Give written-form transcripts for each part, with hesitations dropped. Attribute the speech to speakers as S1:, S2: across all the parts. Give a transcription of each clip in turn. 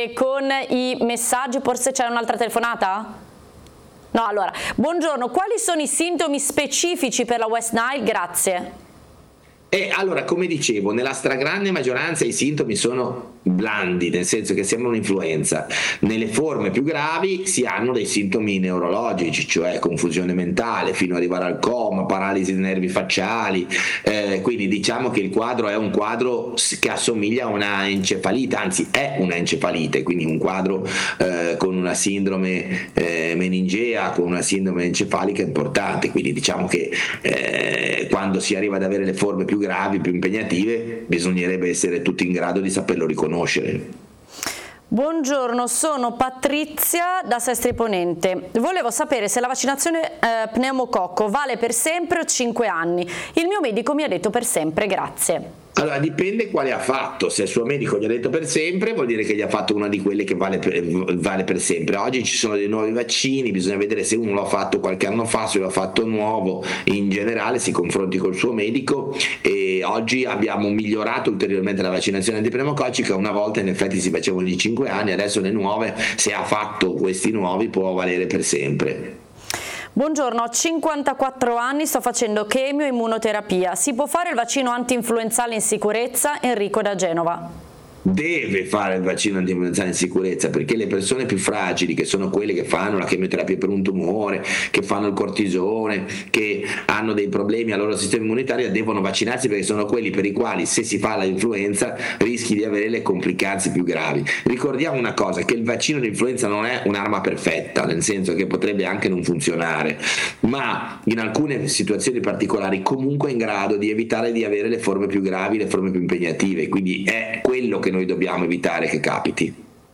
S1: con i messaggi. Forse c'è un'altra telefonata? No, allora, buongiorno, quali sono i sintomi specifici per la West Nile? Grazie.
S2: Allora, come dicevo, nella stragrande maggioranza i sintomi sono blandi, nel senso che sembra un'influenza. Nelle forme più gravi si hanno dei sintomi neurologici, cioè confusione mentale, fino ad arrivare al coma, paralisi dei nervi facciali, quindi diciamo che il quadro è un quadro che assomiglia a una encefalite, anzi è una encefalite, quindi un quadro con una sindrome meningea, con una sindrome encefalica importante, quindi diciamo che quando si arriva ad avere le forme più gravi, più impegnative, bisognerebbe essere tutti in grado di saperlo riconoscere.
S1: Buongiorno, sono Patrizia da Sestri Ponente. Volevo sapere se la vaccinazione pneumococco vale per sempre o 5 anni. Il mio medico mi ha detto per sempre, grazie.
S2: Allora dipende quale ha fatto. Se il suo medico gli ha detto per sempre, vuol dire che gli ha fatto una di quelle che vale per sempre. Oggi ci sono dei nuovi vaccini, bisogna vedere se uno l'ha fatto qualche anno fa, se l'ha fatto nuovo. In generale si confronti col suo medico, e oggi abbiamo migliorato ulteriormente la vaccinazione antipneumococcica. Una volta in effetti si facevano di 5 anni, adesso le nuove, se ha fatto questi nuovi, può valere per sempre.
S1: Buongiorno, ho 54 anni, sto facendo chemio e immunoterapia. Si può fare il vaccino antinfluenzale in sicurezza? Enrico da Genova.
S2: Deve fare il vaccino antinfluenzale in sicurezza, perché le persone più fragili, che sono quelle che fanno la chemioterapia per un tumore, che fanno il cortisone, che hanno dei problemi al loro sistema immunitario, devono vaccinarsi, perché sono quelli per i quali, se si fa l'influenza, rischi di avere le complicanze più gravi. Ricordiamo una cosa, che il vaccino di influenza non è un'arma perfetta, nel senso che potrebbe anche non funzionare, ma in alcune situazioni particolari comunque è in grado di evitare di avere le forme più gravi, le forme più impegnative, quindi è quello che noi dobbiamo evitare che capiti.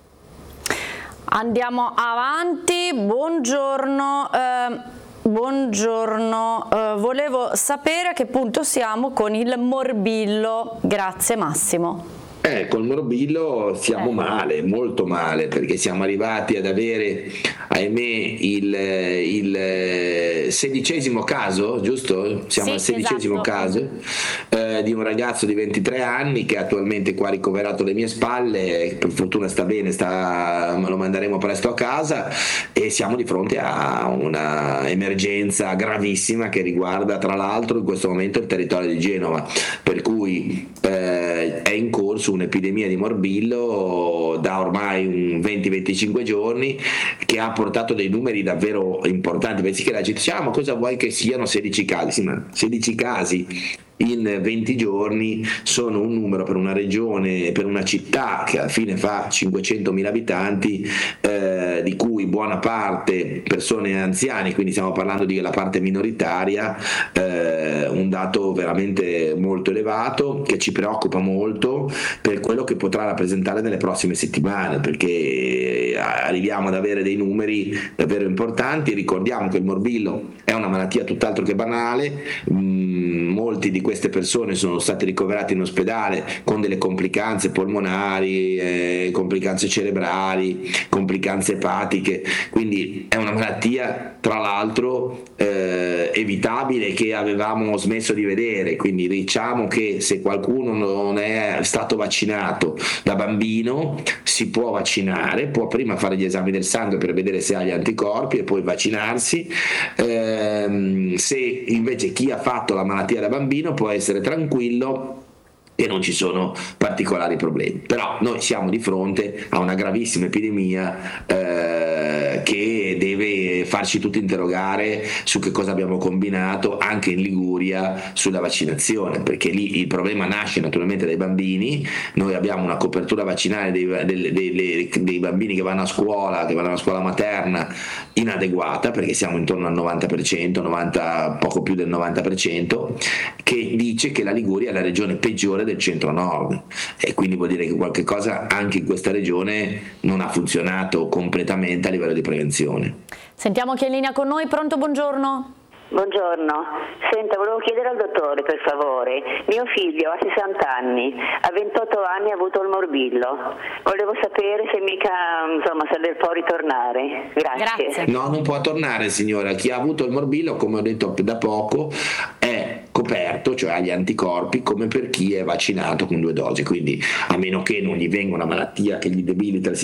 S1: Andiamo avanti. Buongiorno. Buongiorno, volevo sapere a che punto siamo con il morbillo. Grazie Massimo.
S2: Col morbillo siamo male, molto male, perché siamo arrivati ad avere, ahimè, il 16° caso, giusto? Siamo al 16° caso di un ragazzo di 23 anni che attualmente è qua ricoverato alle mie spalle, per fortuna sta bene, lo manderemo presto a casa, e siamo di fronte a una emergenza gravissima che riguarda tra l'altro in questo momento il territorio di Genova, per cui è in corso un'epidemia di morbillo da ormai un 20-25 giorni, che ha portato dei numeri davvero importanti. Pensi che la gente dice: ma cosa vuoi che siano 16 casi? Sì, ma 16 casi in 20 giorni sono un numero per una regione, per una città che alla fine fa 500.000 abitanti, di cui buona parte persone anziane, quindi stiamo parlando della parte minoritaria, un dato veramente molto elevato che ci preoccupa molto per quello che potrà rappresentare nelle prossime settimane, perché arriviamo ad avere dei numeri davvero importanti. Ricordiamo che il morbillo è una malattia tutt'altro che banale, molti di queste persone sono stati ricoverati in ospedale con delle complicanze polmonari, complicanze cerebrali, complicanze epatiche, quindi è una malattia tra l'altro evitabile, che avevamo smesso di vedere. Quindi diciamo che se qualcuno non è stato vaccinato da bambino si può vaccinare, può prima fare gli esami del sangue per vedere se ha gli anticorpi e poi vaccinarsi. Se invece chi ha fatto la malattia da bambino può essere tranquillo e non ci sono particolari problemi, però noi siamo di fronte a una gravissima epidemia che deve farci tutti interrogare su che cosa abbiamo combinato anche in Liguria sulla vaccinazione, perché lì il problema nasce naturalmente dai bambini. Noi abbiamo una copertura vaccinale dei bambini che vanno a scuola, materna, inadeguata, perché siamo intorno al 90%, 90, poco più del 90%, che dice che la Liguria è la regione peggiore del centro-nord, e quindi vuol dire che qualche cosa anche in questa regione non ha funzionato completamente a livello di prevenzione.
S1: Sentiamo chi è in linea con noi. Pronto, buongiorno.
S3: Buongiorno, senta, volevo chiedere al dottore per favore, mio figlio ha 60 anni, a 28 anni ha avuto il morbillo, volevo sapere se se può ritornare. Grazie.
S2: No, non può tornare signora, chi ha avuto il morbillo, come ho detto da poco, è coperto, cioè ha gli anticorpi come per chi è vaccinato con 2 dosi, quindi a meno che non gli venga una malattia che gli debilita il